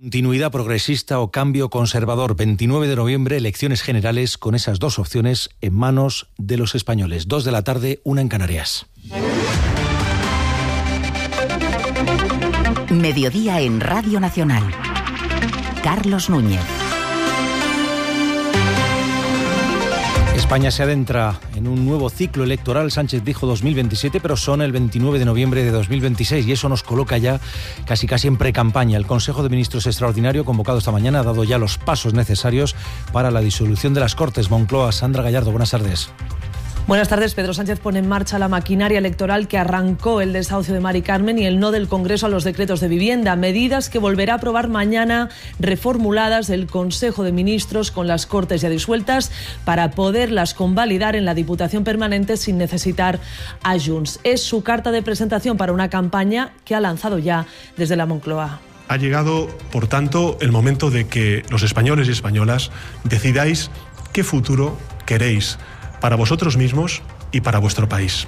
Continuidad progresista o cambio conservador. 29 de noviembre, elecciones generales con esas dos opciones en manos de los españoles. 2 de la tarde, 1 en Canarias. Mediodía en Radio Nacional. Carlos Núñez. España se adentra en un nuevo ciclo electoral. Sánchez dijo 2027, pero son el 29 de noviembre de 2026 y eso nos coloca ya casi en precampaña. El Consejo de Ministros extraordinario convocado esta mañana ha dado ya los pasos necesarios para la disolución de las Cortes. Moncloa, Sandra Gallardo, buenas tardes. Buenas tardes. Pedro Sánchez pone en marcha la maquinaria electoral que arrancó el desahucio de Mari Carmen y el no del Congreso a los decretos de vivienda, medidas que volverá a aprobar mañana, reformuladas el Consejo de Ministros con las Cortes ya disueltas para poderlas convalidar en la Diputación Permanente sin necesitar a Junts. Es su carta de presentación para una campaña que ha lanzado ya desde la Moncloa. Ha llegado, por tanto, el momento de que los españoles y españolas decidáis qué futuro queréis para vosotros mismos y para vuestro país.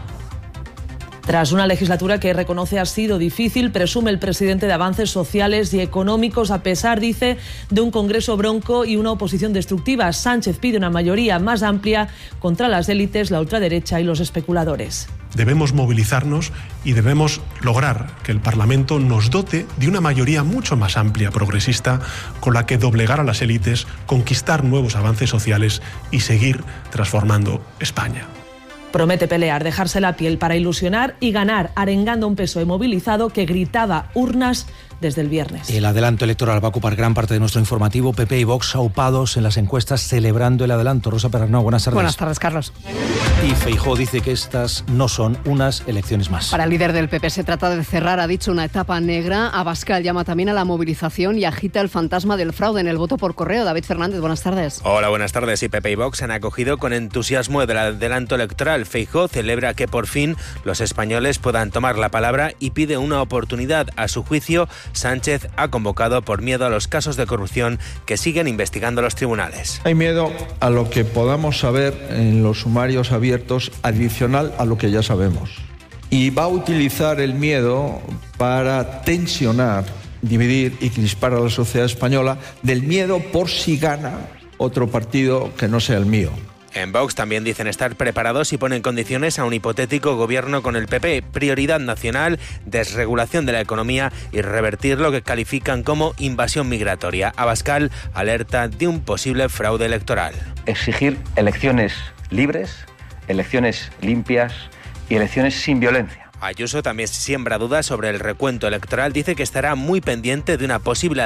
Tras una legislatura que reconoce ha sido difícil, presume el presidente de avances sociales y económicos, a pesar, dice, de un Congreso bronco y una oposición destructiva. Sánchez pide una mayoría más amplia contra las élites, la ultraderecha y los especuladores. Debemos movilizarnos y debemos lograr que el Parlamento nos dote de una mayoría mucho más amplia, progresista, con la que doblegar a las élites, conquistar nuevos avances sociales y seguir transformando España. Promete pelear, dejarse la piel para ilusionar y ganar, arengando a un PSOE movilizado que gritaba urnas desde el viernes. El adelanto electoral va a ocupar gran parte de nuestro informativo. PP y Vox aupados en las encuestas celebrando el adelanto. Rosa Perarnau, buenas tardes. Buenas tardes, Carlos. Y Feijóo dice que estas no son unas elecciones más. Para el líder del PP se trata de cerrar, ha dicho, una etapa negra. Abascal llama también a la movilización y agita el fantasma del fraude en el voto por correo. David Fernández, buenas tardes. Hola, buenas tardes. Y PP y Vox han acogido con entusiasmo el adelanto electoral. Feijóo celebra que por fin los españoles puedan tomar la palabra y pide una oportunidad. A su juicio, Sánchez ha convocado por miedo a los casos de corrupción que siguen investigando los tribunales. Hay miedo a lo que podamos saber en los sumarios abiertos adicional a lo que ya sabemos. Y va a utilizar el miedo para tensionar, dividir y crispar a la sociedad española del miedo por si gana otro partido que no sea el mío. En Vox también dicen estar preparados y ponen condiciones a un hipotético gobierno con el PP. Prioridad nacional, desregulación de la economía y revertir lo que califican como invasión migratoria. Abascal alerta de un posible fraude electoral. Exigir elecciones libres, elecciones limpias y elecciones sin violencia. Ayuso también siembra dudas sobre el recuento electoral, dice que estará muy pendiente de una posible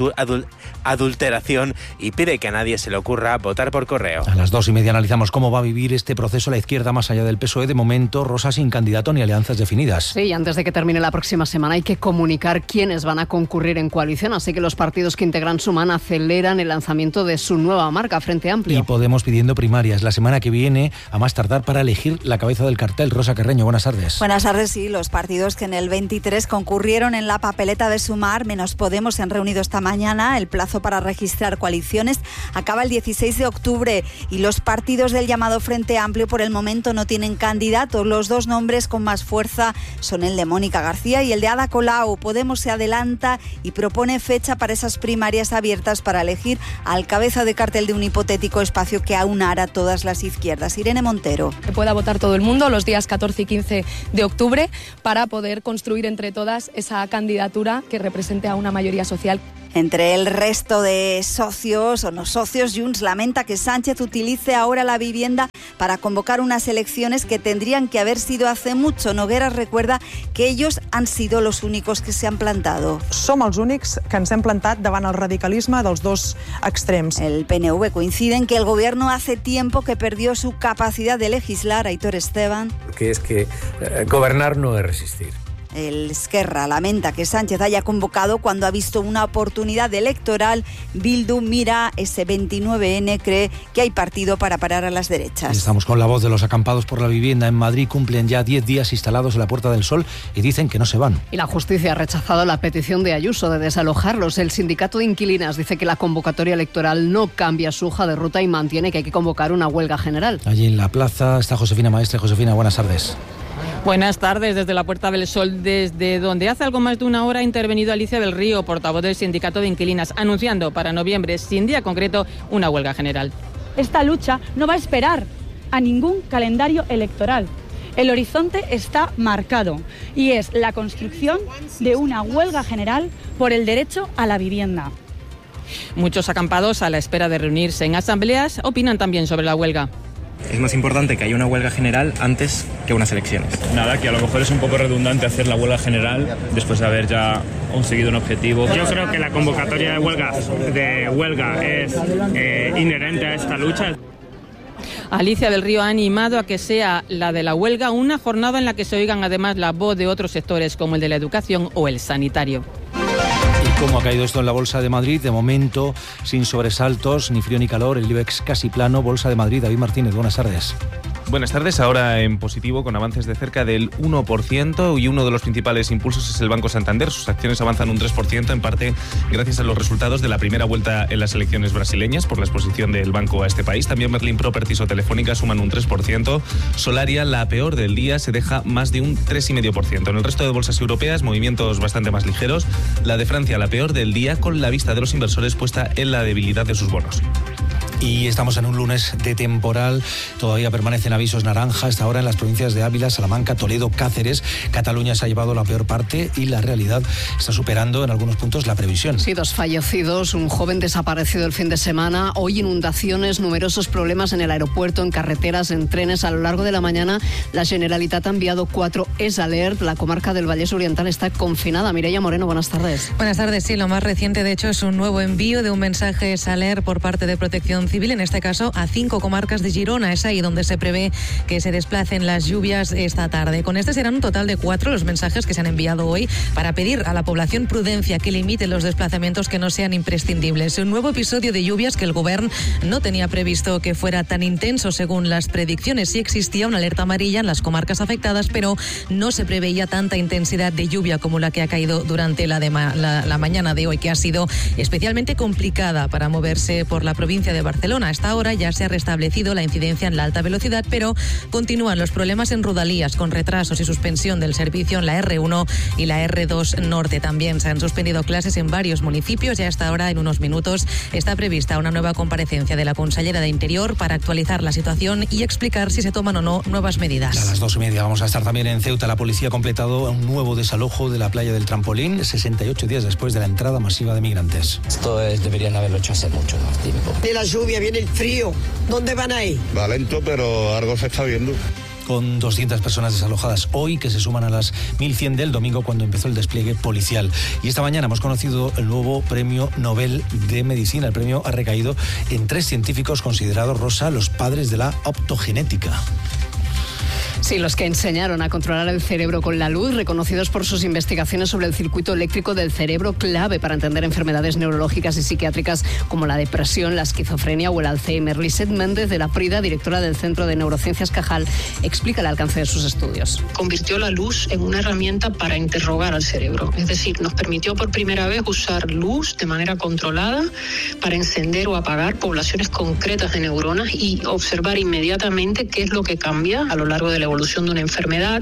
adulteración y pide que a nadie se le ocurra votar por correo. A las 2:30 analizamos cómo va a vivir este proceso la izquierda más allá del PSOE. De momento, Rosa, sin candidato ni alianzas definidas. Sí, antes de que termine la próxima semana hay que comunicar quiénes van a concurrir en coalición, así que los partidos que integran Sumar aceleran el lanzamiento de su nueva marca, Frente Amplio. Y Podemos pidiendo primarias la semana que viene, a más tardar, para elegir la cabeza del cartel. Rosa Carreño, buenas tardes. Buenas tardes. Sí, los partidos que en el 23 concurrieron en la papeleta de Sumar, menos Podemos, se han reunido esta mañana. El plazo para registrar coaliciones acaba el 16 de octubre y los partidos del llamado Frente Amplio por el momento no tienen candidatos. Los dos nombres con más fuerza son el de Mónica García y el de Ada Colau. Podemos se adelanta y propone fecha para esas primarias abiertas para elegir al cabeza de cartel de un hipotético espacio que aunara todas las izquierdas. Irene Montero. Que pueda votar todo el mundo los días 14 y 15 de octubre para poder construir entre todas esa candidatura que represente a una mayoría social. Entre el resto de socios o no socios, Junts lamenta que Sánchez utilice ahora la vivienda para convocar unas elecciones que tendrían que haber sido hace mucho. Nogueras recuerda que ellos han sido los únicos que se han plantado. Som els únics que ens hem plantat davant el radicalisme dels dos extrems. El PNV coincide en que el gobierno hace tiempo que perdió su capacidad de legislar. Aitor Esteban. Que es que gobernar no es resistir. El Esquerra lamenta que Sánchez haya convocado cuando ha visto una oportunidad electoral. Bildu mira ese 29N, cree que hay partido para parar a las derechas. Estamos con la voz de los acampados por la vivienda. En Madrid cumplen ya 10 días instalados en la Puerta del Sol y dicen que no se van. Y la justicia ha rechazado la petición de Ayuso de desalojarlos. El sindicato de inquilinas dice que la convocatoria electoral no cambia su hoja de ruta y mantiene que hay que convocar una huelga general. Allí en la plaza está Josefina Maestre. Josefina, buenas tardes. Buenas tardes desde la Puerta del Sol, desde donde hace algo más de una hora ha intervenido Alicia del Río, portavoz del Sindicato de Inquilinas, anunciando para noviembre, sin día concreto, una huelga general. Esta lucha no va a esperar a ningún calendario electoral. El horizonte está marcado y es la construcción de una huelga general por el derecho a la vivienda. Muchos acampados a la espera de reunirse en asambleas opinan también sobre la huelga. Es más importante que haya una huelga general antes que unas elecciones. Nada, que a lo mejor es un poco redundante hacer la huelga general después de haber ya conseguido un objetivo. Yo creo que la convocatoria de huelga es inherente a esta lucha. Alicia del Río ha animado a que sea la de la huelga una jornada en la que se oigan además la voz de otros sectores como el de la educación o el sanitario. ¿Y cómo ha caído esto en la Bolsa de Madrid? De momento, sin sobresaltos, ni frío ni calor, el IBEX casi plano. Bolsa de Madrid, David Martínez, buenas tardes. Buenas tardes, ahora en positivo con avances de cerca del 1% y uno de los principales impulsos es el Banco Santander. Sus acciones avanzan un 3%, en parte gracias a los resultados de la primera vuelta en las elecciones brasileñas por la exposición del banco a este país. También Merlin Properties o Telefónica suman un 3%. Solaria, la peor del día, se deja más de un 3,5%. En el resto de bolsas europeas, movimientos bastante más ligeros. La de Francia, la peor del día, con la vista de los inversores puesta en la debilidad de sus bonos. Y estamos en un lunes de temporal, todavía permanecen avisos naranja hasta ahora en las provincias de Ávila, Salamanca, Toledo, Cáceres. Cataluña se ha llevado la peor parte y la realidad está superando en algunos puntos la previsión. Sí, 2 fallecidos, un joven desaparecido el fin de semana, hoy inundaciones, numerosos problemas en el aeropuerto, en carreteras, en trenes. A lo largo de la mañana la Generalitat ha enviado 4 ES Alert, la comarca del Vallés Oriental está confinada. Mireia Moreno, buenas tardes. Buenas tardes, sí, lo más reciente de hecho es un nuevo envío de un mensaje ES Alert por parte de Protección Civil, en este caso a 5 comarcas de Girona. Es ahí donde se prevé que se desplacen las lluvias esta tarde. Con este serán un total de 4 los mensajes que se han enviado hoy para pedir a la población prudencia, que limite los desplazamientos que no sean imprescindibles. Un nuevo episodio de lluvias que el Govern no tenía previsto que fuera tan intenso según las predicciones. Sí existía una alerta amarilla en las comarcas afectadas, pero no se preveía tanta intensidad de lluvia como la que ha caído durante la mañana de hoy, que ha sido especialmente complicada para moverse por la provincia de Barcelona. Hasta ahora ya se ha restablecido la incidencia en la alta velocidad, pero continúan los problemas en Rodalías, con retrasos y suspensión del servicio en la R1 y la R2 Norte. También se han suspendido clases en varios municipios y hasta ahora, en unos minutos, está prevista una nueva comparecencia de la consellera de Interior para actualizar la situación y explicar si se toman o no nuevas medidas. A las 2:30 vamos a estar también en Ceuta. La policía ha completado un nuevo desalojo de la playa del Trampolín, 68 días después de la entrada masiva de migrantes. Esto deberían haberlo hecho hace mucho más tiempo. De la lluvia viene el frío. ¿Dónde van a ir? Va lento, pero algo se está viendo. Con 200 personas desalojadas hoy, que se suman a las 1.100 del domingo, cuando empezó el despliegue policial. Y esta mañana hemos conocido el nuevo Premio Nobel de Medicina. El premio ha recaído en 3 científicos considerados, Rosa, los padres de la optogenética. Sí, los que enseñaron a controlar el cerebro con la luz, reconocidos por sus investigaciones sobre el circuito eléctrico del cerebro, clave para entender enfermedades neurológicas y psiquiátricas como la depresión, la esquizofrenia o el Alzheimer. Lisette Méndez, de la Prida, directora del Centro de Neurociencias Cajal, explica el alcance de sus estudios. Convirtió la luz en una herramienta para interrogar al cerebro. Es decir, nos permitió por primera vez usar luz de manera controlada para encender o apagar poblaciones concretas de neuronas y observar inmediatamente qué es lo que cambia a lo largo de la evolución de una enfermedad.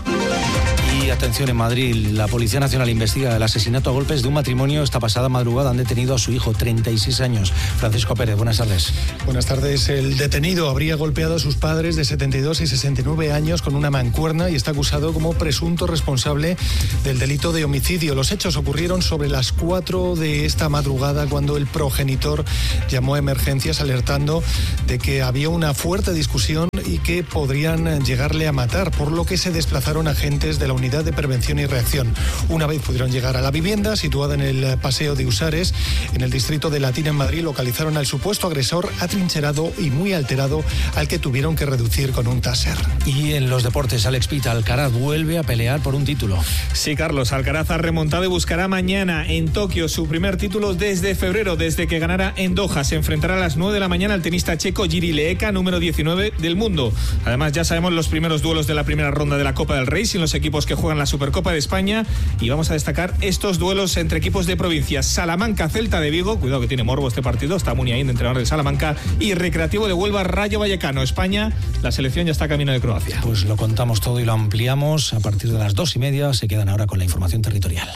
Y atención, en Madrid, la Policía Nacional investiga el asesinato a golpes de un matrimonio. Esta pasada madrugada han detenido a su hijo, 36 años. Francisco Pérez, buenas tardes. Buenas tardes. El detenido habría golpeado a sus padres de 72 y 69 años con una mancuerna y está acusado como presunto responsable del delito de homicidio. Los hechos ocurrieron sobre las 4 de esta madrugada, cuando el progenitor llamó a emergencias alertando de que había una fuerte discusión y que podrían llegarle a matar, por lo que se desplazaron agentes de la Unidad de Prevención y Reacción. Una vez pudieron llegar a la vivienda, situada en el Paseo de Usares, en el distrito de Latina, en Madrid, localizaron al supuesto agresor atrincherado y muy alterado, al que tuvieron que reducir con un taser. Y en los deportes, Alex Pita, Alcaraz vuelve a pelear por un título. Sí, Carlos, Alcaraz ha remontado y buscará mañana en Tokio su primer título desde febrero, desde que ganara en Doha. Se enfrentará a las 9 de la mañana al tenista checo Jiri Leeka, número 19 del mundo. Además, ya sabemos los primeros duelos de la primera ronda de la Copa del Rey, sin los equipos que juegan juegan la Supercopa de España y vamos a destacar estos duelos entre equipos de provincias. Salamanca-Celta de Vigo, cuidado que tiene morbo este partido, está Muniain, entrenador de Salamanca, y Recreativo de Huelva, Rayo Vallecano. España, la selección ya está camino de Croacia. Pues lo contamos todo y lo ampliamos a partir de las 2:30. Se quedan ahora con la información territorial.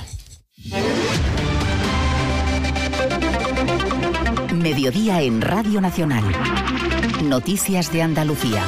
Mediodía en Radio Nacional. Noticias de Andalucía.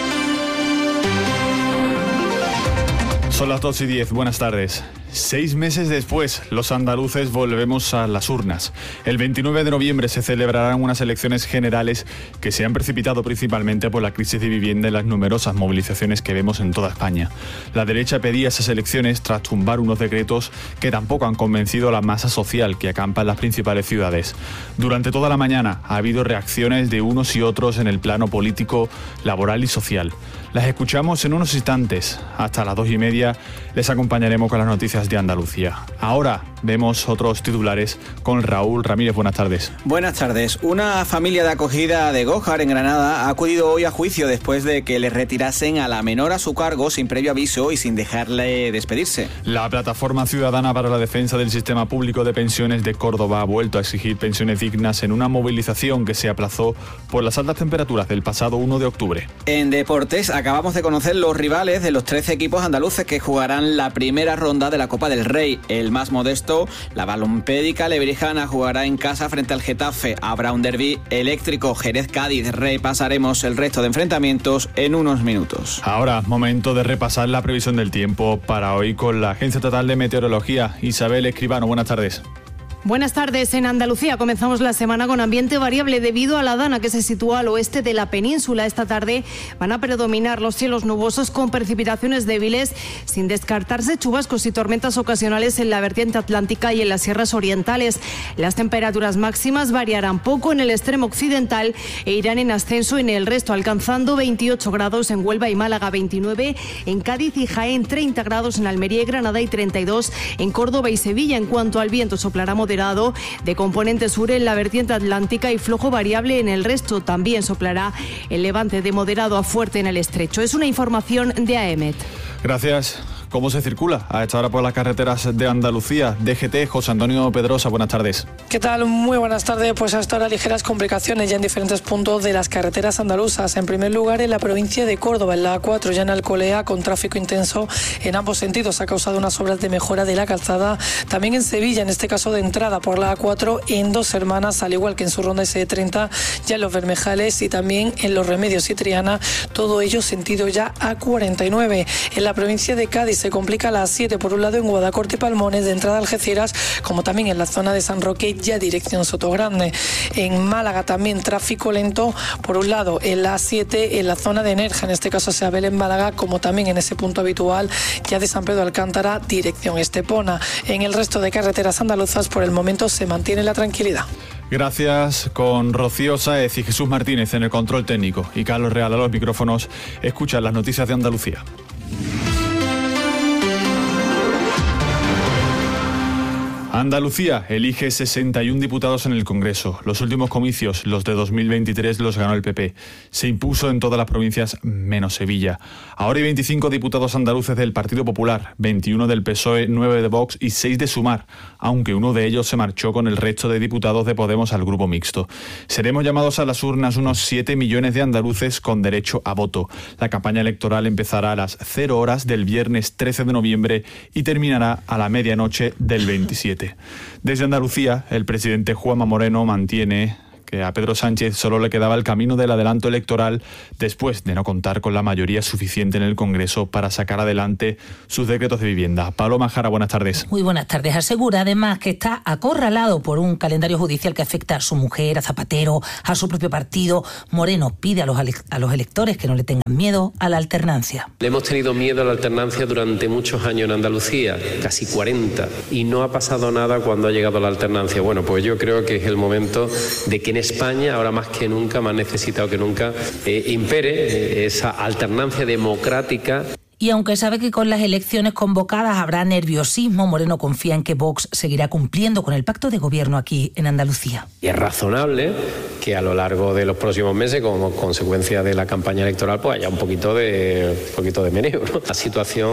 Son las 2:10, buenas tardes. 6 meses después, los andaluces volvemos a las urnas. El 29 de noviembre se celebrarán unas elecciones generales que se han precipitado principalmente por la crisis de vivienda y las numerosas movilizaciones que vemos en toda España. La derecha pedía esas elecciones tras tumbar unos decretos que tampoco han convencido a la masa social que acampa en las principales ciudades. Durante toda la mañana ha habido reacciones de unos y otros en el plano político, laboral y social. Las escuchamos en unos instantes. Hasta las 2:30 les acompañaremos con las noticias de Andalucía. Ahora vemos otros titulares con Raúl Ramírez. Buenas tardes. Buenas tardes. Una familia de acogida de Gójar, en Granada, ha acudido hoy a juicio después de que le retirasen a la menor a su cargo sin previo aviso y sin dejarle despedirse. La Plataforma Ciudadana para la Defensa del Sistema Público de Pensiones de Córdoba ha vuelto a exigir pensiones dignas en una movilización que se aplazó por las altas temperaturas del pasado 1 de octubre. En deportes, acabamos de conocer los rivales de los 13 equipos andaluces que jugarán la primera ronda de la Copa del Rey. El más modesto, la Balompédica Lebrijana, jugará en casa frente al Getafe. Habrá un derbi eléctrico Jerez-Cádiz. Repasaremos el resto de enfrentamientos en unos minutos. Ahora, momento de repasar la previsión del tiempo para hoy con la Agencia Estatal de Meteorología. Isabel Escribano, buenas tardes. Buenas tardes. En Andalucía comenzamos la semana con ambiente variable debido a la dana que se sitúa al oeste de la península. Esta tarde van a predominar los cielos nubosos con precipitaciones débiles, sin descartarse chubascos y tormentas ocasionales en la vertiente atlántica y en las sierras orientales. Las temperaturas máximas variarán poco en el extremo occidental e irán en ascenso en el resto, alcanzando 28 grados en Huelva y Málaga, 29 en Cádiz y Jaén, 30 grados en Almería y Granada y 32 en Córdoba y Sevilla. En cuanto al viento, soplará moderado de componente sur en la vertiente atlántica y flojo variable en el resto. También soplará el levante de moderado a fuerte en el estrecho. Es una información de AEMET. Gracias. ¿Cómo se circula a esta hora por las carreteras de Andalucía? DGT, José Antonio Pedrosa, buenas tardes. ¿Qué tal? Muy buenas tardes. Pues hasta ahora ligeras complicaciones ya en diferentes puntos de las carreteras andaluzas. En primer lugar, en la provincia de Córdoba, en la A4, ya en Alcolea, con tráfico intenso en ambos sentidos. Ha causado unas obras de mejora de la calzada. También en Sevilla, en este caso de entrada por la A4, en Dos Hermanas, al igual que en su ronda S30, ya en Los Bermejales y también en Los Remedios y Triana, todo ello sentido ya A49. En la provincia de Cádiz se complica la A7 por un lado en Guadacorte y Palmones de entrada a Algeciras, como también en la zona de San Roque ya dirección Sotogrande. En Málaga también tráfico lento por un lado en la A7 en la zona de Nerja, en este caso Seabel en Málaga, como también en ese punto habitual ya de San Pedro Alcántara dirección Estepona. En el resto de carreteras andaluzas por el momento se mantiene la tranquilidad. Gracias. Con Rocío Sáez y Jesús Martínez en el control técnico y Carlos Real a los micrófonos, escuchan las noticias de Andalucía. Andalucía elige 61 diputados en el Congreso. Los últimos comicios, los de 2023, los ganó el PP. Se impuso en todas las provincias menos Sevilla. Ahora hay 25 diputados andaluces del Partido Popular, 21 del PSOE, 9 de Vox y 6 de Sumar, aunque uno de ellos se marchó con el resto de diputados de Podemos al grupo mixto. Seremos llamados a las urnas unos 7 millones de andaluces con derecho a voto. La campaña electoral empezará a las 0 horas del viernes 13 de noviembre y terminará a la medianoche del 27. Desde Andalucía, el presidente Juanma Moreno mantiene que a Pedro Sánchez solo le quedaba el camino del adelanto electoral después de no contar con la mayoría suficiente en el Congreso para sacar adelante sus decretos de vivienda. Paloma Jara, buenas tardes. Muy buenas tardes. Asegura además que está acorralado por un calendario judicial que afecta a su mujer, a Zapatero, a su propio partido. Moreno pide a los electores que no le tengan miedo a la alternancia. Le hemos tenido miedo a la alternancia durante muchos años en Andalucía, casi 40, y no ha pasado nada cuando ha llegado la alternancia. Bueno, pues yo creo que es el momento de que en España, ahora más que nunca, más necesitado que nunca, impere esa alternancia democrática. Y aunque sabe que con las elecciones convocadas habrá nerviosismo, Moreno confía en que Vox seguirá cumpliendo con el pacto de gobierno aquí en Andalucía. Y es razonable que a lo largo de los próximos meses, como consecuencia de la campaña electoral, pues haya un poquito de meneo, ¿no? La situación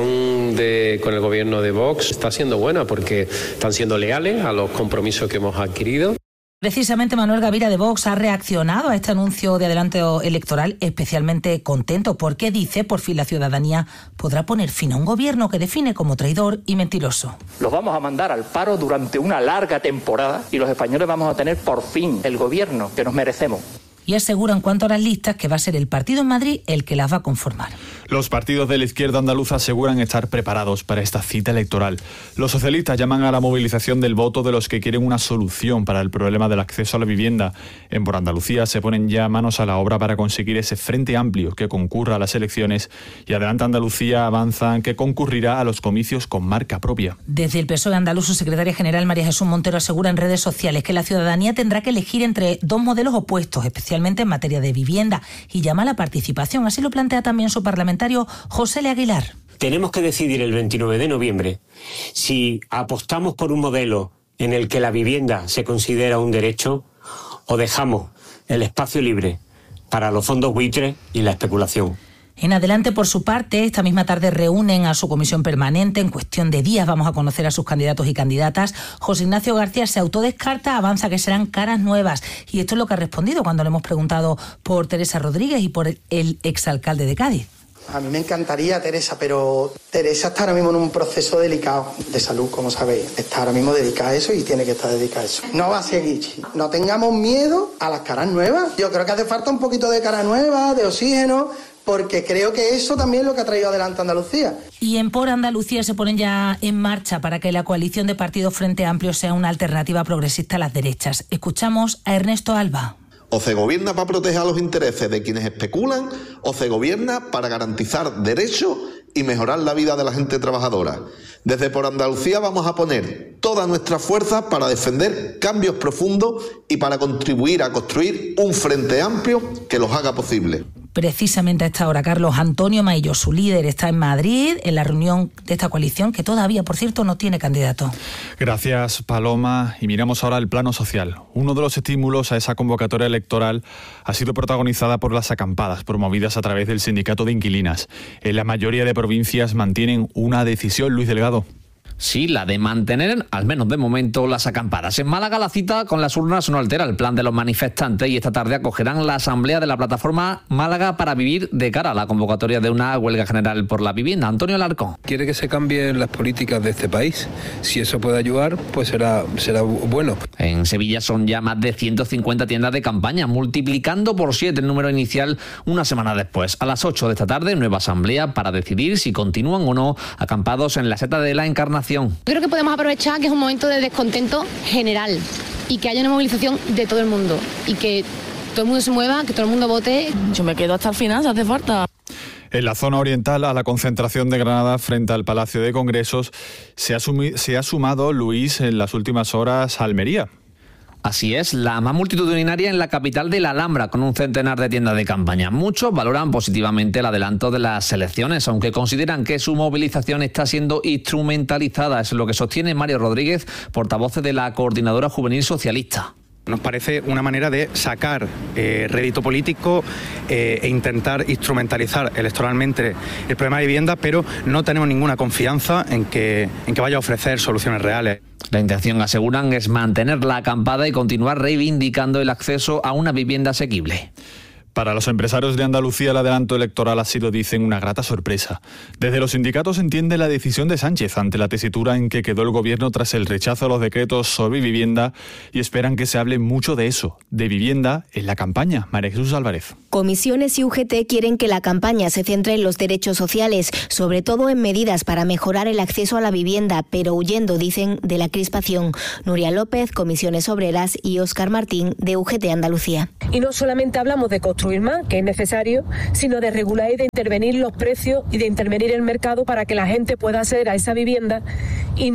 con el gobierno de Vox está siendo buena porque están siendo leales a los compromisos que hemos adquirido. Precisamente Manuel Gavira de Vox ha reaccionado a este anuncio de adelanto electoral especialmente contento porque dice, por fin la ciudadanía podrá poner fin a un gobierno que define como traidor y mentiroso. Los vamos a mandar al paro durante una larga temporada y los españoles vamos a tener por fin el gobierno que nos merecemos. Y asegura en cuanto a las listas que va a ser el partido en Madrid el que las va a conformar. Los partidos de la izquierda andaluza aseguran estar preparados para esta cita electoral. Los socialistas llaman a la movilización del voto de los que quieren una solución para el problema del acceso a la vivienda. En Por Andalucía se ponen ya manos a la obra para conseguir ese frente amplio que concurra a las elecciones, y Adelanta Andalucía avanzan que concurrirá a los comicios con marca propia. Desde el PSOE andaluz, su secretaria general María Jesús Montero asegura en redes sociales que la ciudadanía tendrá que elegir entre dos modelos opuestos, especialmente en materia de vivienda, y llama a la participación. Así lo plantea también su parlamentario José L. Aguilar. Tenemos que decidir el 29 de noviembre si apostamos por un modelo en el que la vivienda se considera un derecho o dejamos el espacio libre para los fondos buitres y la especulación. En Adelante, por su parte, esta misma tarde reúnen a su comisión permanente. En cuestión de días vamos a conocer a sus candidatos y candidatas. José Ignacio García se autodescarta, avanza que serán caras nuevas. Y esto es lo que ha respondido cuando le hemos preguntado por Teresa Rodríguez y por el exalcalde de Cádiz. A mí me encantaría, Teresa, pero Teresa está ahora mismo en un proceso delicado de salud, como sabéis. Está ahora mismo dedicada a eso y tiene que estar dedicada a eso. No va a seguir. No tengamos miedo a las caras nuevas. Yo creo que hace falta un poquito de cara nueva, de oxígeno, porque creo que eso también es lo que ha traído adelante Andalucía. Y en Por Andalucía se ponen ya en marcha para que la coalición de partidos Frente Amplio sea una alternativa progresista a las derechas. Escuchamos a Ernesto Alba. O se gobierna para proteger los intereses de quienes especulan, o se gobierna para garantizar derechos y mejorar la vida de la gente trabajadora. Desde Por Andalucía vamos a poner toda nuestra fuerza para defender cambios profundos y para contribuir a construir un frente amplio que los haga posible. Precisamente a esta hora, Carlos Antonio Maillo, su líder, está en Madrid, en la reunión de esta coalición, que todavía, por cierto, no tiene candidato. Gracias, Paloma. Y miramos ahora el plano social. Uno de los estímulos a esa convocatoria electoral ha sido protagonizada por las acampadas promovidas a través del Sindicato de Inquilinas. En la mayoría de provincias mantienen una decisión, Luis Delgado. Sí, la de mantener, al menos de momento, las acampadas. En Málaga la cita con las urnas no altera el plan de los manifestantes y esta tarde acogerán la asamblea de la plataforma Málaga para Vivir de cara a la convocatoria de una huelga general por la vivienda. Antonio Alarcón. Quiere que se cambien las políticas de este país. Si eso puede ayudar, pues será bueno. En Sevilla son ya más de 150 tiendas de campaña, multiplicando por 7 el número inicial una semana después. A las 8 de esta tarde, nueva asamblea para decidir si continúan o no acampados en la Seta de la Encarnación. Creo que podemos aprovechar que es un momento de descontento general y que haya una movilización de todo el mundo y que todo el mundo se mueva, que todo el mundo vote. Yo me quedo hasta el final, si hace falta. En la zona oriental, a la concentración de Granada frente al Palacio de Congresos, se ha sumado, Luis, en las últimas horas Almería. Así es, la más multitudinaria en la capital de la Alhambra, con un centenar de tiendas de campaña. Muchos valoran positivamente el adelanto de las elecciones, aunque consideran que su movilización está siendo instrumentalizada. Es lo que sostiene Mario Rodríguez, portavoz de la Coordinadora Juvenil Socialista. Nos parece una manera de sacar rédito político e intentar instrumentalizar electoralmente el problema de vivienda, pero no tenemos ninguna confianza en que vaya a ofrecer soluciones reales. La intención, aseguran, es mantener la acampada y continuar reivindicando el acceso a una vivienda asequible. Para los empresarios de Andalucía, el adelanto electoral ha sido, dicen, una grata sorpresa. Desde los sindicatos entiende la decisión de Sánchez ante la tesitura en que quedó el gobierno tras el rechazo a los decretos sobre vivienda y esperan que se hable mucho de eso, de vivienda, en la campaña. María Jesús Álvarez. Comisiones y UGT quieren que la campaña se centre en los derechos sociales, sobre todo en medidas para mejorar el acceso a la vivienda, pero huyendo, dicen, de la crispación. Nuria López, Comisiones Obreras, y Óscar Martín, de UGT Andalucía. Y no solamente hablamos de construir más, que es necesario, sino de regular y de intervenir los precios y de intervenir el mercado para que la gente pueda acceder a esa vivienda y no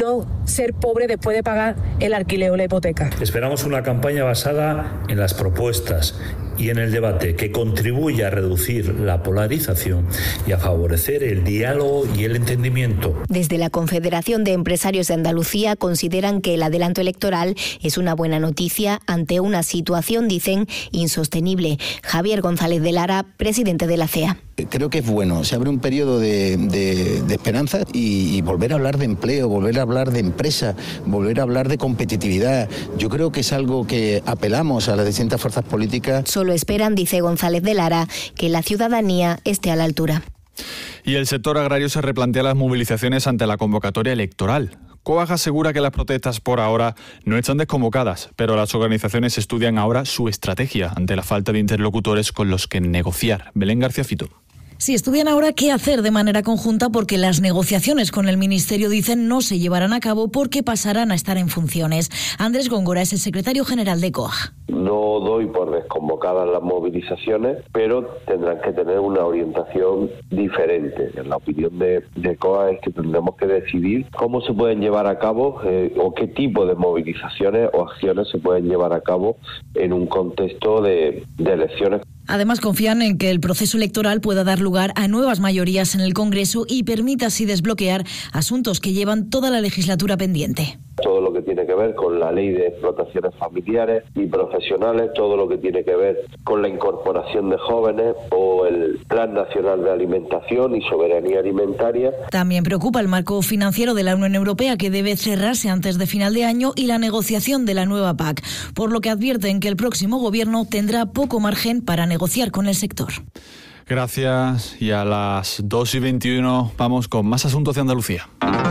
ser pobre después de pagar el alquiler o la hipoteca. Esperamos una campaña basada en las propuestas y en el debate que contribuya a reducir la polarización y a favorecer el diálogo y el entendimiento. Desde la Confederación de Empresarios de Andalucía consideran que el adelanto electoral es una buena noticia ante una situación, dicen, insostenible. Javier González de Lara, presidente de la CEA. Creo que es bueno, se abre un periodo de esperanza y volver a hablar de empleo, volver a hablar de empresa, volver a hablar de competitividad. Yo creo que es algo que apelamos a las distintas fuerzas políticas. Solo esperan, dice González de Lara, que la ciudadanía esté a la altura. Y el sector agrario se replantea las movilizaciones ante la convocatoria electoral. COAG asegura que las protestas por ahora no están desconvocadas, pero las organizaciones estudian ahora su estrategia ante la falta de interlocutores con los que negociar. Belén García Fito. Sí, estudian ahora qué hacer de manera conjunta porque las negociaciones con el Ministerio, dicen, no se llevarán a cabo porque pasarán a estar en funciones. Andrés Góngora es el secretario general de COAG. No doy por desconvocadas las movilizaciones, pero tendrán que tener una orientación diferente. En la opinión de COAG es que tendremos que decidir cómo se pueden llevar a cabo o qué tipo de movilizaciones o acciones se pueden llevar a cabo en un contexto de elecciones. Además, confían en que el proceso electoral pueda dar lugar a nuevas mayorías en el Congreso y permita así desbloquear asuntos que llevan toda la legislatura pendiente. Todo lo que tiene que ver con la ley de explotaciones familiares y profesionales, todo lo que tiene que ver con la incorporación de jóvenes o el Plan Nacional de Alimentación y Soberanía Alimentaria. También preocupa el marco financiero de la Unión Europea, que debe cerrarse antes de final de año, y la negociación de la nueva PAC, por lo que advierten que el próximo gobierno tendrá poco margen para negociar con el sector. Gracias. Y a las 2:21 vamos con más asuntos de Andalucía.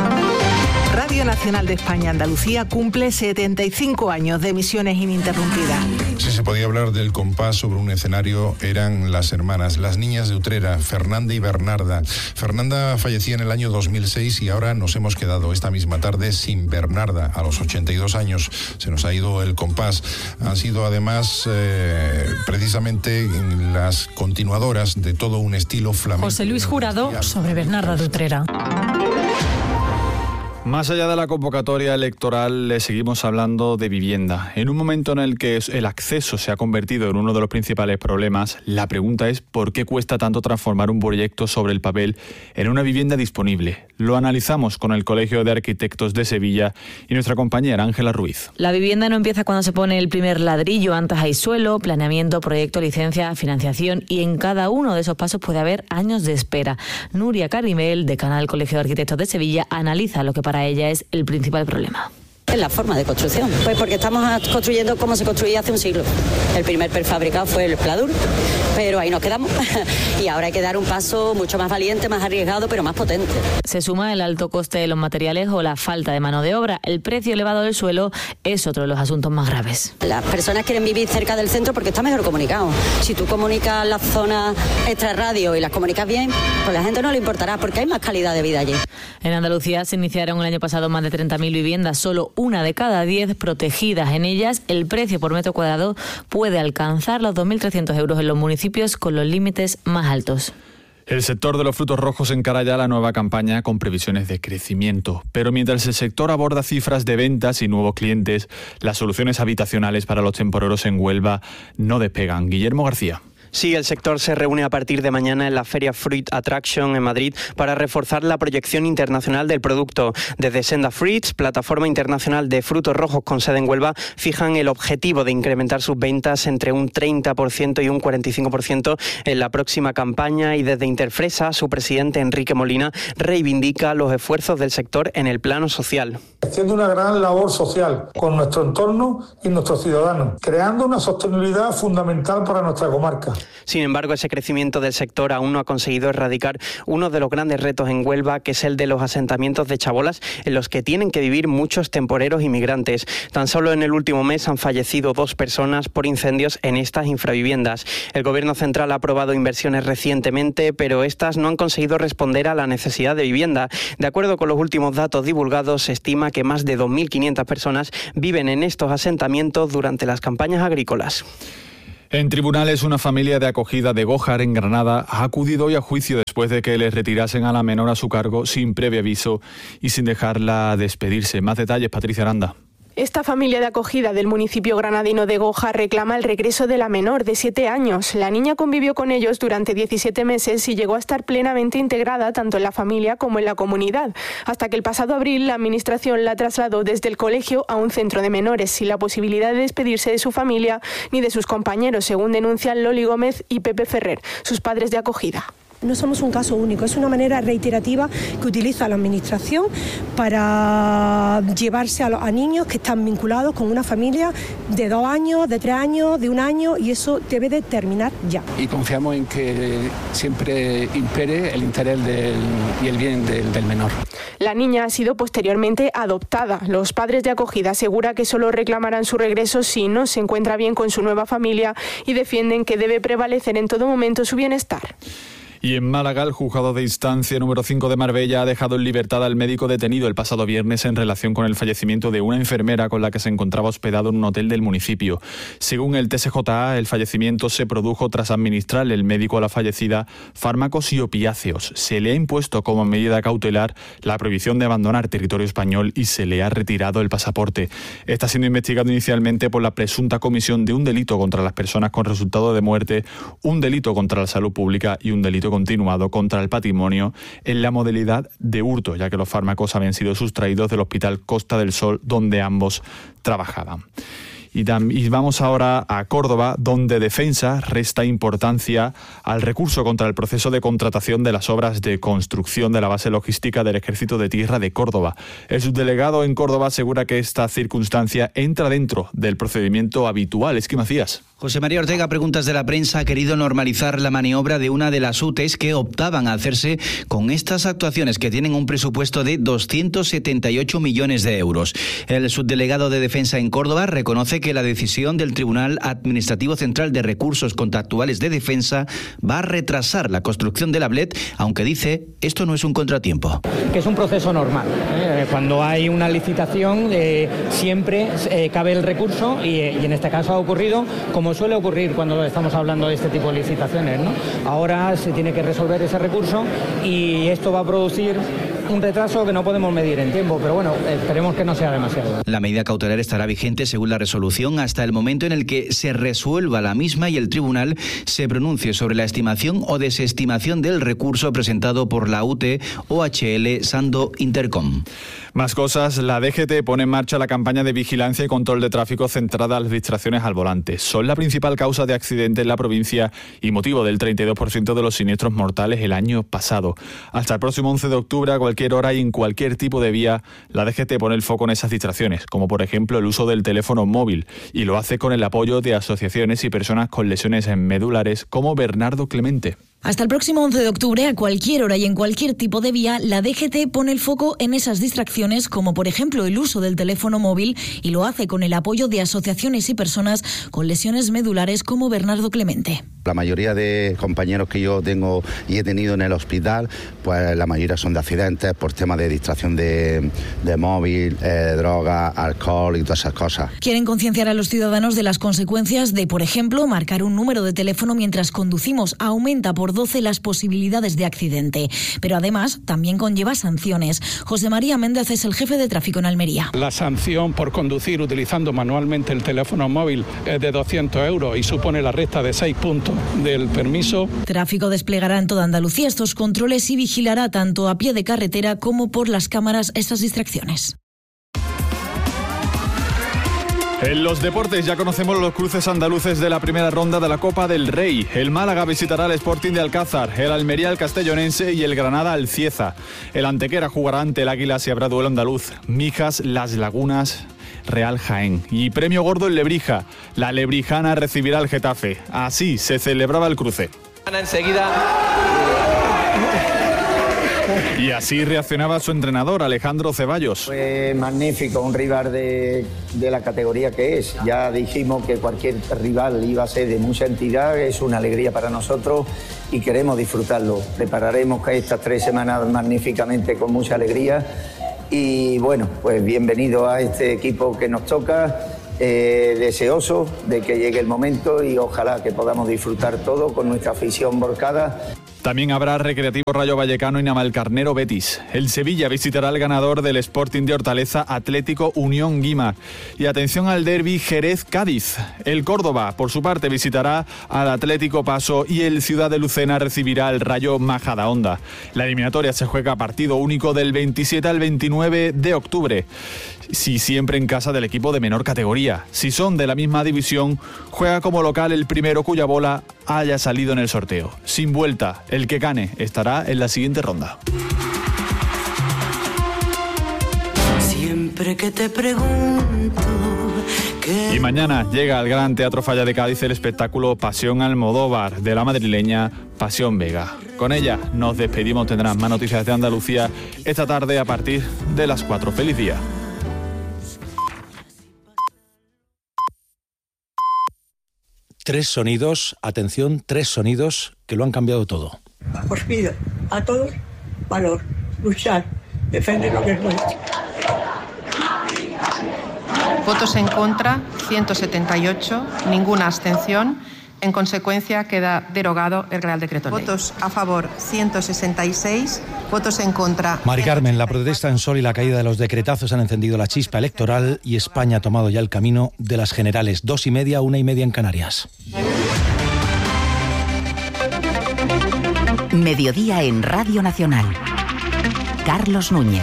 Radio Nacional de España Andalucía cumple 75 años de emisiones ininterrumpidas. Si se podía hablar del compás sobre un escenario, eran las hermanas, las niñas de Utrera, Fernanda y Bernarda. Fernanda fallecía en el año 2006 y ahora nos hemos quedado esta misma tarde sin Bernarda. A los 82 años se nos ha ido el compás. Han sido además precisamente las continuadoras de todo un estilo flamenco. José Luis Jurado sobre Bernarda de Utrera. Más allá de la convocatoria electoral, le seguimos hablando de vivienda. En un momento en el que el acceso se ha convertido en uno de los principales problemas, la pregunta es ¿por qué cuesta tanto transformar un proyecto sobre el papel en una vivienda disponible? Lo analizamos con el Colegio de Arquitectos de Sevilla y nuestra compañera Ángela Ruiz. La vivienda no empieza cuando se pone el primer ladrillo, antes hay suelo, planeamiento, proyecto, licencia, financiación, y en cada uno de esos pasos puede haber años de espera. Nuria Carimel, decana del Colegio de Arquitectos de Sevilla, analiza lo que para ella es el principal problema. Es la forma de construcción, pues porque estamos construyendo como se construía hace un siglo. El primer prefabricado fue el Pladur, pero ahí nos quedamos y ahora hay que dar un paso mucho más valiente, más arriesgado, pero más potente. Se suma el alto coste de los materiales o la falta de mano de obra. El precio elevado del suelo es otro de los asuntos más graves. Las personas quieren vivir cerca del centro porque está mejor comunicado. Si tú comunicas las zonas extrarradio y las comunicas bien, pues a la gente no le importará porque hay más calidad de vida allí. En Andalucía se iniciaron el año pasado más de 30.000 viviendas, solo una de cada 10 protegidas. En ellas, el precio por metro cuadrado puede alcanzar los 2.300 euros en los municipios con los límites más altos. El sector de los frutos rojos encara ya la nueva campaña con previsiones de crecimiento. Pero mientras el sector aborda cifras de ventas y nuevos clientes, las soluciones habitacionales para los temporeros en Huelva no despegan. Guillermo García. Sí, el sector se reúne a partir de mañana en la Feria Fruit Attraction en Madrid para reforzar la proyección internacional del producto. Desde Senda Fruits, plataforma internacional de frutos rojos con sede en Huelva, fijan el objetivo de incrementar sus ventas entre un 30% y un 45% en la próxima campaña, y desde Interfresa, su presidente Enrique Molina reivindica los esfuerzos del sector en el plano social. Haciendo una gran labor social con nuestro entorno y nuestros ciudadanos, creando una sostenibilidad fundamental para nuestra comarca. Sin embargo, ese crecimiento del sector aún no ha conseguido erradicar uno de los grandes retos en Huelva, que es el de los asentamientos de chabolas, en los que tienen que vivir muchos temporeros inmigrantes. Tan solo en el último mes han fallecido 2 personas por incendios en estas infraviviendas. El Gobierno central ha aprobado inversiones recientemente, pero estas no han conseguido responder a la necesidad de vivienda. De acuerdo con los últimos datos divulgados, se estima que más de 2.500 personas viven en estos asentamientos durante las campañas agrícolas. En tribunales, una familia de acogida de Gójar, en Granada, ha acudido hoy a juicio después de que les retirasen a la menor a su cargo sin previo aviso y sin dejarla despedirse. Más detalles, Patricia Aranda. Esta familia de acogida del municipio granadino de Gójar reclama el regreso de la menor de 7 años. La niña convivió con ellos durante 17 meses y llegó a estar plenamente integrada tanto en la familia como en la comunidad, hasta que el pasado abril la administración la trasladó desde el colegio a un centro de menores, sin la posibilidad de despedirse de su familia ni de sus compañeros, según denuncian Loli Gómez y Pepe Ferrer, sus padres de acogida. No somos un caso único, es una manera reiterativa que utiliza la Administración para llevarse a niños que están vinculados con una familia de 2 años, de 3 años, de 1 año, y eso debe de terminar ya. Y confiamos en que siempre impere el interés y el bien del menor. La niña ha sido posteriormente adoptada. Los padres de acogida aseguran que solo reclamarán su regreso si no se encuentra bien con su nueva familia y defienden que debe prevalecer en todo momento su bienestar. Y en Málaga, el juzgado de instancia número 5 de Marbella ha dejado en libertad al médico detenido el pasado viernes en relación con el fallecimiento de una enfermera con la que se encontraba hospedado en un hotel del municipio. Según el TSJA, el fallecimiento se produjo tras administrarle el médico a la fallecida fármacos y opiáceos. Se le ha impuesto como medida cautelar la prohibición de abandonar territorio español y se le ha retirado el pasaporte. Está siendo investigado inicialmente por la presunta comisión de un delito contra las personas con resultado de muerte, un delito contra la salud pública y un delito continuado contra el patrimonio en la modalidad de hurto, ya que los fármacos habían sido sustraídos del Hospital Costa del Sol, donde ambos trabajaban. Y vamos ahora a Córdoba, donde Defensa resta importancia al recurso contra el proceso de contratación de las obras de construcción de la base logística del Ejército de Tierra de Córdoba. El subdelegado en Córdoba asegura que esta circunstancia entra dentro del procedimiento habitual. Es que Macías. José María Ortega, Preguntas de la Prensa, ha querido normalizar la maniobra de una de las UTEs que optaban a hacerse con estas actuaciones que tienen un presupuesto de 278 millones de euros. El subdelegado de Defensa en Córdoba reconoce que la decisión del Tribunal Administrativo Central de Recursos Contractuales de Defensa va a retrasar la construcción de la BLET, aunque dice esto no es un contratiempo. Que es un proceso normal. Cuando hay una licitación siempre cabe el recurso y en este caso ha ocurrido como suele ocurrir cuando estamos hablando de este tipo de licitaciones, ¿no? Ahora se tiene que resolver ese recurso y esto va a producir un retraso que no podemos medir en tiempo, pero bueno, esperemos que no sea demasiado. La medida cautelar estará vigente según la resolución hasta el momento en el que se resuelva la misma y el tribunal se pronuncie sobre la estimación o desestimación del recurso presentado por la UT OHL Sando Intercom. Más cosas, la DGT pone en marcha la campaña de vigilancia y control de tráfico centrada a las distracciones al volante. Son la principal causa de accidentes en la provincia y motivo del 32% de los siniestros mortales el año pasado. Hasta el próximo 11 de octubre, a cualquier hora y en cualquier tipo de vía, la DGT pone el foco en esas distracciones, como por ejemplo el uso del teléfono móvil, y lo hace con el apoyo de asociaciones y personas con lesiones medulares como Bernardo Clemente. Hasta el próximo 11 de octubre, a cualquier hora y en cualquier tipo de vía, la DGT pone el foco en esas distracciones, como por ejemplo el uso del teléfono móvil, y lo hace con el apoyo de asociaciones y personas con lesiones medulares como Bernardo Clemente. La mayoría de compañeros que yo tengo y he tenido en el hospital, pues la mayoría son de accidentes por temas de distracción de móvil, droga, alcohol y todas esas cosas. Quieren concienciar a los ciudadanos de las consecuencias de, por ejemplo, marcar un número de teléfono mientras conducimos. Aumenta por 12 las posibilidades de accidente, pero además también conlleva sanciones. José María Méndez es el jefe de tráfico en Almería. La sanción por conducir utilizando manualmente el teléfono móvil es de 200 euros y supone la resta de 6 puntos del permiso. Tráfico desplegará en toda Andalucía estos controles y vigilará tanto a pie de carretera como por las cámaras estas distracciones. En los deportes ya conocemos los cruces andaluces de la primera ronda de la Copa del Rey. El Málaga visitará al Sporting de Alcázar, el Almería al Castellonense y el Granada al Cieza. El Antequera jugará ante el Águila si habrá duelo andaluz. Mijas, Las Lagunas, Real Jaén. Y premio gordo en Lebrija. La lebrijana recibirá al Getafe. Así se celebraba el cruce. Enseguida. Y así reaccionaba su entrenador, Alejandro Ceballos. Fue magnífico, un rival de la categoría que es. Ya dijimos que cualquier rival iba a ser de mucha entidad, es una alegría para nosotros y queremos disfrutarlo. Prepararemos estas 3 semanas magníficamente con mucha alegría y bueno, pues bienvenido a este equipo que nos toca deseosos de que llegue el momento y ojalá que podamos disfrutar todo con nuestra afición volcada. También habrá Recreativo Rayo Vallecano y Navalcarnero Betis. El Sevilla visitará al ganador del Sporting de Hortaleza, Atlético Unión Guimar. Y atención al derbi Jerez-Cádiz. El Córdoba, por su parte, visitará al Atlético Paso y el Ciudad de Lucena recibirá al Rayo Majadahonda. La eliminatoria se juega a partido único del 27 al 29 de octubre. Si siempre en casa del equipo de menor categoría. Si son de la misma división, juega como local el primero cuya bola haya salido en el sorteo. Sin vuelta, el que gane estará en la siguiente ronda. Siempre que te pregunto que... Y mañana llega al Gran Teatro Falla de Cádiz el espectáculo Pasión Almodóvar de la madrileña Pasión Vega. Con ella nos despedimos. Tendrán más noticias de Andalucía esta tarde a partir de las 4. ¡Feliz día! Tres sonidos que lo han cambiado todo. Os pido a todos valor, luchar, defender lo que es nuestro. Votos en contra, 178, ninguna abstención. En consecuencia, queda derogado el Real Decreto Ley. Votos a favor, 166. Votos en contra. Mari Carmen, la protesta en Sol y la caída de los decretazos han encendido la chispa electoral y España ha tomado ya el camino de las generales. 2:30, 1:30 en Canarias. Mediodía en Radio Nacional. Carlos Núñez.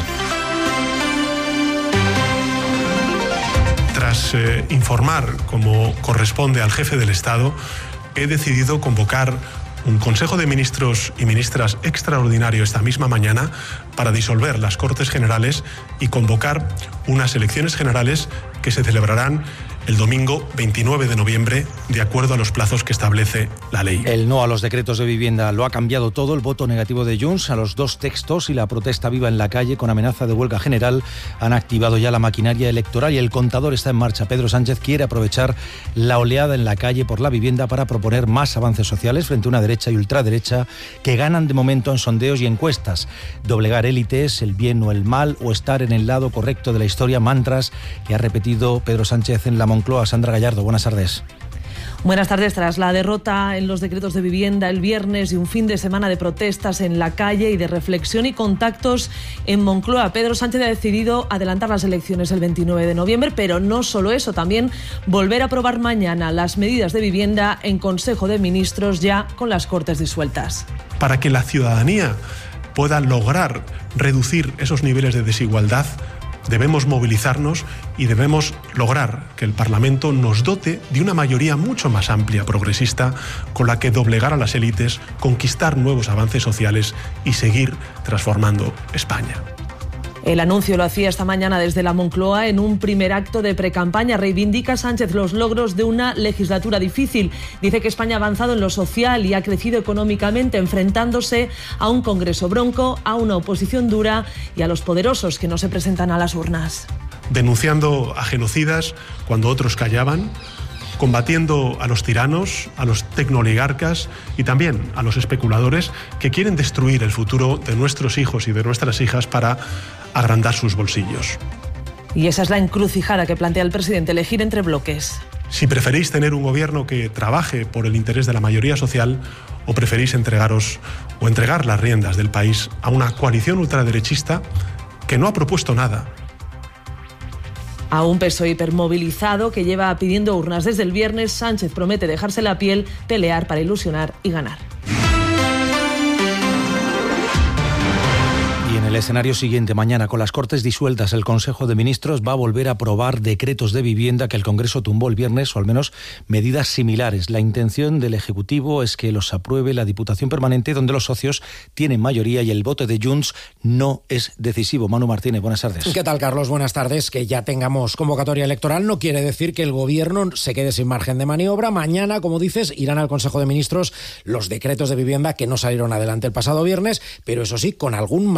Tras informar, como corresponde al jefe del Estado, he decidido convocar un Consejo de Ministros y Ministras extraordinario esta misma mañana para disolver las Cortes Generales y convocar unas elecciones generales que se celebrarán el domingo 29 de noviembre, de acuerdo a los plazos que establece la ley. El no a los decretos de vivienda lo ha cambiado todo. El voto negativo de Junts a los dos textos y la protesta viva en la calle con amenaza de huelga general han activado ya la maquinaria electoral y el contador está en marcha. Pedro Sánchez quiere aprovechar la oleada en la calle por la vivienda para proponer más avances sociales frente a una derecha y ultraderecha que ganan de momento en sondeos y encuestas. Doblegar élites, el bien o el mal, o estar en el lado correcto de la historia, mantras que ha repetido Pedro Sánchez en la Moncloa. Sandra Gallardo, buenas tardes. Buenas tardes. Tras la derrota en los decretos de vivienda el viernes y un fin de semana de protestas en la calle y de reflexión y contactos en Moncloa, Pedro Sánchez ha decidido adelantar las elecciones el 29 de noviembre, pero no solo eso, también volver a aprobar mañana las medidas de vivienda en Consejo de Ministros ya con las Cortes disueltas. Para que la ciudadanía pueda lograr reducir esos niveles de desigualdad, debemos movilizarnos y debemos lograr que el Parlamento nos dote de una mayoría mucho más amplia, progresista, con la que doblegar a las élites, conquistar nuevos avances sociales y seguir transformando España. El anuncio lo hacía esta mañana desde la Moncloa en un primer acto de precampaña. Reivindica Sánchez los logros de una legislatura difícil. Dice que España ha avanzado en lo social y ha crecido económicamente, enfrentándose a un Congreso bronco, a una oposición dura y a los poderosos que no se presentan a las urnas. Denunciando a genocidas cuando otros callaban, combatiendo a los tiranos, a los tecnooligarcas y también a los especuladores que quieren destruir el futuro de nuestros hijos y de nuestras hijas para agrandar sus bolsillos. Y esa es la encrucijada que plantea el presidente, elegir entre bloques. Si preferís tener un gobierno que trabaje por el interés de la mayoría social o preferís entregar las riendas del país a una coalición ultraderechista que no ha propuesto nada. A un PSOE hipermovilizado que lleva pidiendo urnas desde el viernes, Sánchez promete dejarse la piel, pelear para ilusionar y ganar. Y en el escenario siguiente, mañana, con las Cortes disueltas, el Consejo de Ministros va a volver a aprobar decretos de vivienda que el Congreso tumbó el viernes, o al menos medidas similares. La intención del Ejecutivo es que los apruebe la Diputación Permanente, donde los socios tienen mayoría y el voto de Junts no es decisivo. Manu Martínez, buenas tardes. ¿Qué tal, Carlos? Buenas tardes. Que ya tengamos convocatoria electoral no quiere decir que el Gobierno se quede sin margen de maniobra. Mañana, como dices, irán al Consejo de Ministros los decretos de vivienda que no salieron adelante el pasado viernes, pero eso sí, con algún matiz.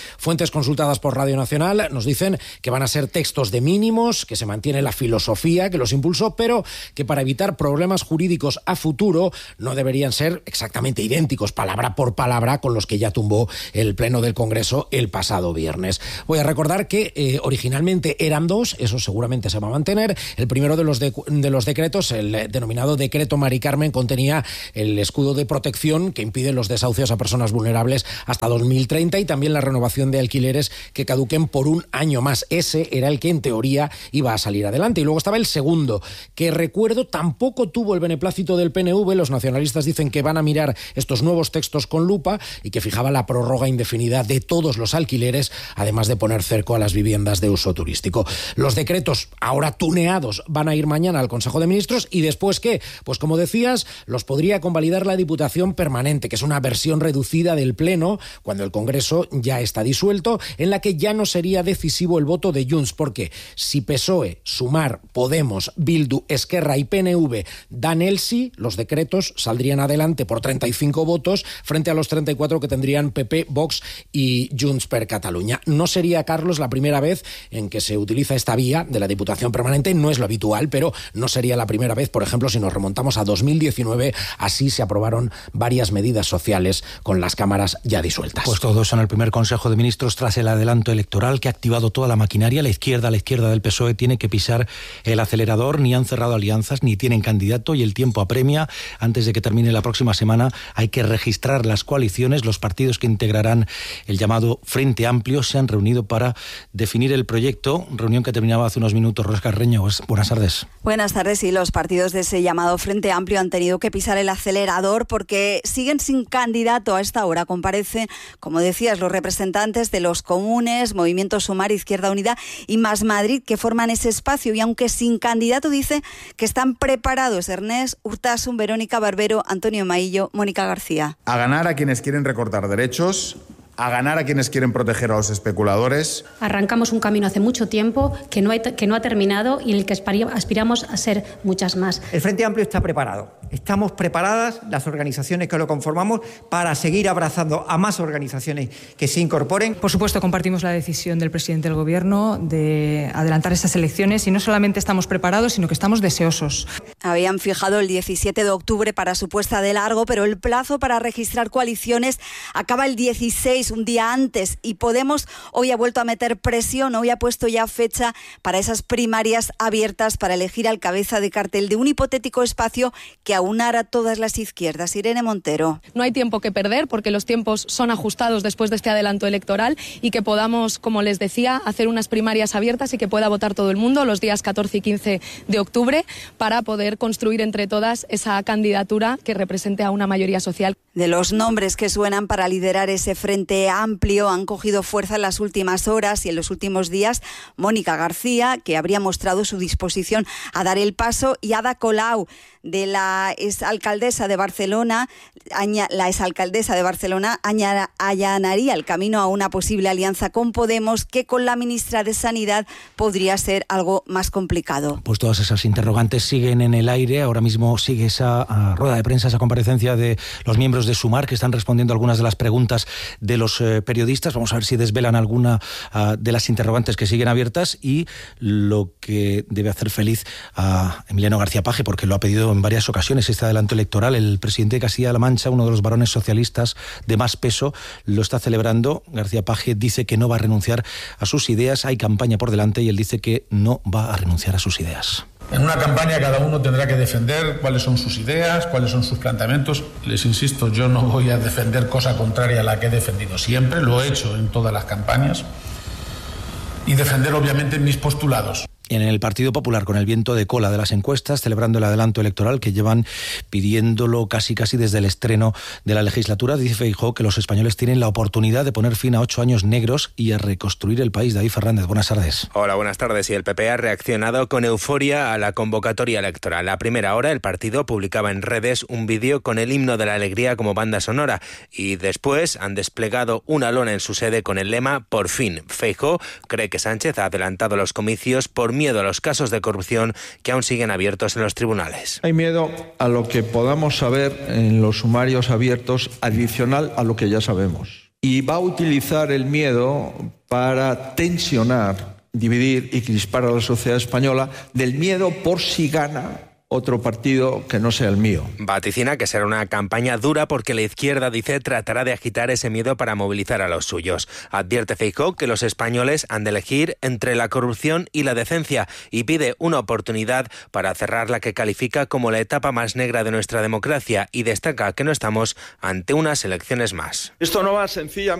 Fuentes consultadas por Radio Nacional nos dicen que van a ser textos de mínimos, que se mantiene la filosofía que los impulsó, pero que para evitar problemas jurídicos a futuro no deberían ser exactamente idénticos, palabra por palabra, con los que ya tumbó el Pleno del Congreso el pasado viernes. Voy a recordar que originalmente eran dos, eso seguramente se va a mantener. El primero de los decretos, el denominado Decreto Mari Carmen, contenía el escudo de protección que impide los desahucios a personas vulnerables hasta 2030 y también la renovación de alquileres que caduquen por un año más. Ese era el que en teoría iba a salir adelante. Y luego estaba el segundo, que recuerdo tampoco tuvo el beneplácito del PNV. Los nacionalistas dicen que van a mirar estos nuevos textos con lupa y que fijaba la prórroga indefinida de todos los alquileres, además de poner cerco a las viviendas de uso turístico. Los decretos, ahora tuneados, van a ir mañana al Consejo de Ministros y después ¿qué? Pues como decías, los podría convalidar la Diputación Permanente, que es una versión reducida del Pleno, cuando el Congreso ya está disuelto, en la que ya no sería decisivo el voto de Junts, porque si PSOE, Sumar, Podemos, Bildu, Esquerra y PNV dan el sí, los decretos saldrían adelante por 35 votos frente a los 34 que tendrían PP, Vox y Junts per Catalunya. No sería, Carlos, la primera vez en que se utiliza esta vía de la Diputación Permanente, no es lo habitual, pero no sería la primera vez, por ejemplo, si nos remontamos a 2019, así se aprobaron varias medidas sociales con las cámaras ya disueltas. Pues todo eso en el primer Consejo de Ministros tras el adelanto electoral que ha activado toda la maquinaria. La izquierda del PSOE tiene que pisar el acelerador, ni han cerrado alianzas, ni tienen candidato y el tiempo apremia. Antes de que termine la próxima semana hay que registrar las coaliciones. Los partidos que integrarán el llamado Frente Amplio se han reunido para definir el proyecto, reunión que terminaba hace unos minutos. Rosa Carreño, buenas tardes. Buenas tardes, y los partidos de ese llamado Frente Amplio han tenido que pisar el acelerador porque siguen sin candidato a esta hora. Comparecen, como decías, los representantes de los comunes, Movimiento Sumar, Izquierda Unida y Más Madrid, que forman ese espacio, y aunque sin candidato dice que están preparados Ernest Urtasun, Verónica Barbero, Antonio Maillo, Mónica García. A ganar a quienes quieren recortar derechos, a ganar a quienes quieren proteger a los especuladores. Arrancamos un camino hace mucho tiempo que no ha terminado y en el que aspiramos a ser muchas más. El Frente Amplio está preparado. Estamos preparadas, las organizaciones que lo conformamos, para seguir abrazando a más organizaciones que se incorporen. Por supuesto, compartimos la decisión del presidente del Gobierno de adelantar estas elecciones y no solamente estamos preparados, sino que estamos deseosos. Habían fijado el 17 de octubre para su puesta de largo, pero el plazo para registrar coaliciones acaba el 16, un día antes, y Podemos hoy ha vuelto a meter presión, hoy ha puesto ya fecha para esas primarias abiertas para elegir al cabeza de cartel de un hipotético espacio que aunara todas las izquierdas. Irene Montero. No hay tiempo que perder porque los tiempos son ajustados después de este adelanto electoral y que podamos, como les decía, hacer unas primarias abiertas y que pueda votar todo el mundo los días 14 y 15 de octubre para poder construir entre todas esa candidatura que represente a una mayoría social. De los nombres que suenan para liderar ese Frente Amplio han cogido fuerza en las últimas horas y en los últimos días Mónica García, que habría mostrado su disposición a dar el paso, y Ada Colau, de la exalcaldesa de Barcelona, allanaría el camino a una posible alianza con Podemos, que con la ministra de Sanidad podría ser algo más complicado. Pues todas esas interrogantes siguen en el aire. Ahora mismo sigue esa rueda de prensa, esa comparecencia de los miembros de Sumar, que están respondiendo algunas de las preguntas de los periodistas. Vamos a ver si desvelan alguna de las interrogantes que siguen abiertas y lo que debe hacer feliz a Emiliano García Paje, porque lo ha pedido en varias ocasiones este adelanto electoral. El presidente de Castilla-La Mancha, uno de los varones socialistas de más peso, lo está celebrando. García Paje dice que no va a renunciar a sus ideas. Hay campaña por delante y él dice que no va a renunciar a sus ideas. En una campaña cada uno tendrá que defender cuáles son sus ideas, cuáles son sus planteamientos. Les insisto, yo no voy a defender cosa contraria a la que he defendido siempre, lo he hecho en todas las campañas, y defender obviamente mis postulados. En el Partido Popular, con el viento de cola de las encuestas, celebrando el adelanto electoral que llevan pidiéndolo casi desde el estreno de la legislatura, dice Feijóo que los españoles tienen la oportunidad de poner fin a 8 años negros y a reconstruir el país. David Fernández, buenas tardes. Hola, buenas tardes. Y el PP ha reaccionado con euforia a la convocatoria electoral. A primera hora, el partido publicaba en redes un vídeo con el himno de la alegría como banda sonora, y después han desplegado una lona en su sede con el lema "Por fin". Feijóo cree que Sánchez ha adelantado los comicios por miedo a los casos de corrupción que aún siguen abiertos en los tribunales. Hay miedo a lo que podamos saber en los sumarios abiertos, adicional a lo que ya sabemos. y va a utilizar el miedo para tensionar, dividir y crispar a la sociedad española, del miedo por si gana otro partido que no sea el mío. Vaticina que será una campaña dura porque la izquierda, dice, tratará de agitar ese miedo para movilizar a los suyos. Advierte Feijóo que los españoles han de elegir entre la corrupción y la decencia y pide una oportunidad para cerrar la que califica como la etapa más negra de nuestra democracia y destaca que no estamos ante unas elecciones más. Esto no va sencillamente